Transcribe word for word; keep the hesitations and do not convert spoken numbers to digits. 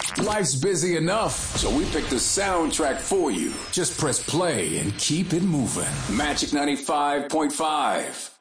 Life's busy enough, so we picked the soundtrack for you. Just press play and keep it moving. Magic ninety-five point five.